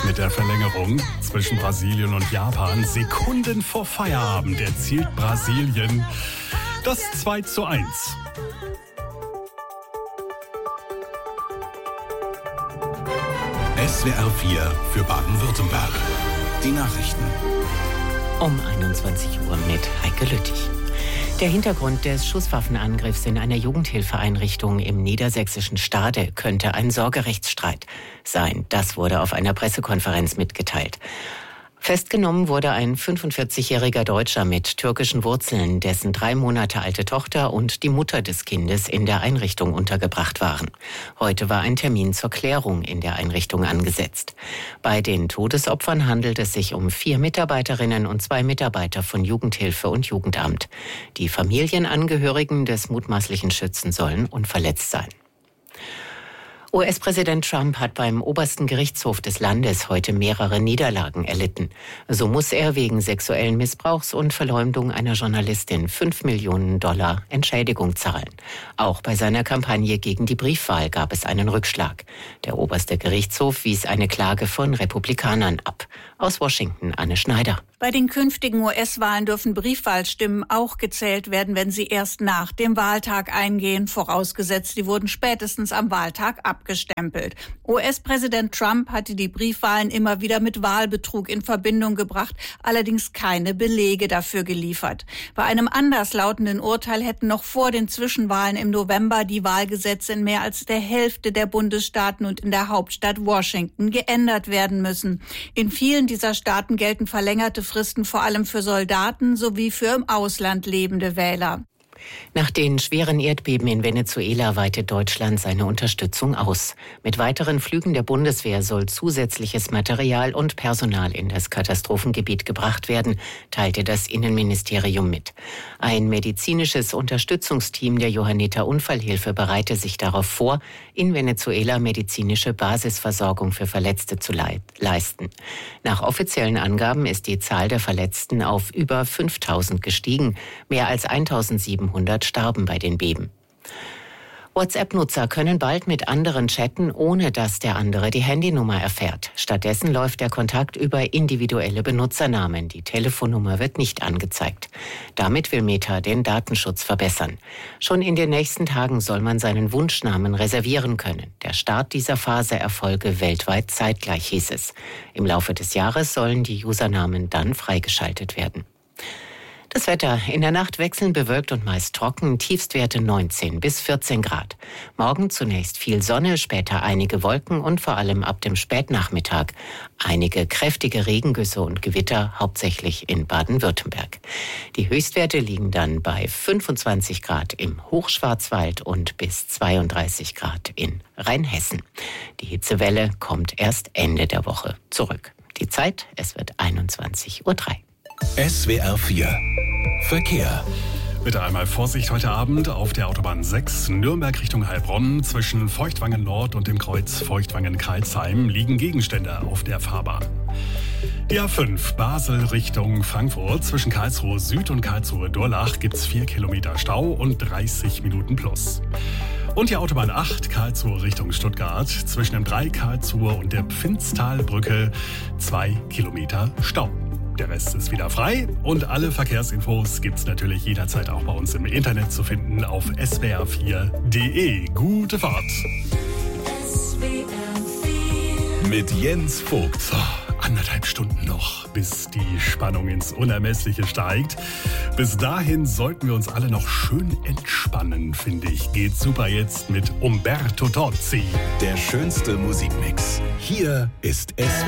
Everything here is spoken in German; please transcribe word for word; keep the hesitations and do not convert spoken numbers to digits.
mit der Verlängerung zwischen Brasilien und Japan. Sekunden vor Feierabend erzielt Brasilien das zwei zu eins. S W R vier für Baden-Württemberg. Die Nachrichten. Um einundzwanzig Uhr mit Heike Lüttich. Der Hintergrund des Schusswaffenangriffs in einer Jugendhilfeeinrichtung im niedersächsischen Stade könnte ein Sorgerechtsstreit sein. Das wurde auf einer Pressekonferenz mitgeteilt. Festgenommen wurde ein fünfundvierzigjähriger Deutscher mit türkischen Wurzeln, dessen drei Monate alte Tochter und die Mutter des Kindes in der Einrichtung untergebracht waren. Heute war ein Termin zur Klärung in der Einrichtung angesetzt. Bei den Todesopfern handelt es sich um vier Mitarbeiterinnen und zwei Mitarbeiter von Jugendhilfe und Jugendamt. Die Familienangehörigen des mutmaßlichen Schützen sollen unverletzt sein. U S-Präsident Trump hat beim obersten Gerichtshof des Landes heute mehrere Niederlagen erlitten. So muss er wegen sexuellen Missbrauchs und Verleumdung einer Journalistin fünf Millionen Dollar Entschädigung zahlen. Auch bei seiner Kampagne gegen die Briefwahl gab es einen Rückschlag. Der oberste Gerichtshof wies eine Klage von Republikanern ab. Aus Washington, Anne Schneider. Bei den künftigen U S-Wahlen dürfen Briefwahlstimmen auch gezählt werden, wenn sie erst nach dem Wahltag eingehen, vorausgesetzt, die wurden spätestens am Wahltag abgestempelt. U S-Präsident Trump hatte die Briefwahlen immer wieder mit Wahlbetrug in Verbindung gebracht, allerdings keine Belege dafür geliefert. Bei einem anderslautenden Urteil hätten noch vor den Zwischenwahlen im November die Wahlgesetze in mehr als der Hälfte der Bundesstaaten und in der Hauptstadt Washington geändert werden müssen. In vielen dieser Staaten gelten verlängerte Fristen vor allem für Soldaten sowie für im Ausland lebende Wähler. Nach den schweren Erdbeben in Venezuela weitet Deutschland seine Unterstützung aus. Mit weiteren Flügen der Bundeswehr soll zusätzliches Material und Personal in das Katastrophengebiet gebracht werden, teilte das Innenministerium mit. Ein medizinisches Unterstützungsteam der Johanniter Unfallhilfe bereite sich darauf vor, in Venezuela medizinische Basisversorgung für Verletzte zu leisten. Nach offiziellen Angaben ist die Zahl der Verletzten auf über fünftausend gestiegen, mehr als eintausendsiebenhundert starben bei den Beben. WhatsApp-Nutzer können bald mit anderen chatten, ohne dass der andere die Handynummer erfährt. Stattdessen läuft der Kontakt über individuelle Benutzernamen. Die Telefonnummer wird nicht angezeigt. Damit will Meta den Datenschutz verbessern. Schon in den nächsten Tagen soll man seinen Wunschnamen reservieren können. Der Start dieser Phase erfolge weltweit zeitgleich, hieß es. Im Laufe des Jahres sollen die Usernamen dann freigeschaltet werden. Das Wetter: in der Nacht wechselnd bewölkt und meist trocken, Tiefstwerte neunzehn bis vierzehn Grad. Morgen zunächst viel Sonne, später einige Wolken und vor allem ab dem Spätnachmittag einige kräftige Regengüsse und Gewitter, hauptsächlich in Baden-Württemberg. Die Höchstwerte liegen dann bei fünfundzwanzig Grad im Hochschwarzwald und bis zweiunddreißig Grad in Rheinhessen. Die Hitzewelle kommt erst Ende der Woche zurück. Die Zeit: es wird einundzwanzig Uhr drei. S W R vier Verkehr. Bitte einmal Vorsicht heute Abend auf der Autobahn sechs, Nürnberg Richtung Heilbronn. Zwischen Feuchtwangen Nord und dem Kreuz Feuchtwangen-Karlsheim liegen Gegenstände auf der Fahrbahn. Die A fünf, Basel Richtung Frankfurt. Zwischen Karlsruhe Süd und Karlsruhe Durlach gibt es vier Kilometer Stau und dreißig Minuten plus. Und die Autobahn acht, Karlsruhe Richtung Stuttgart. Zwischen dem drei Karlsruhe und der Pfinztalbrücke zwei Kilometer Stau. Der Rest ist wieder frei und alle Verkehrsinfos gibt's natürlich jederzeit auch bei uns im Internet zu finden auf s w r vier punkt d e. Gute Fahrt! S W R vier mit Jens Vogt. So, anderthalb Stunden noch, bis die Spannung ins Unermessliche steigt. Bis dahin sollten wir uns alle noch schön entspannen, finde ich. Geht super jetzt mit Umberto Tozzi. Der schönste Musikmix. Hier ist S W R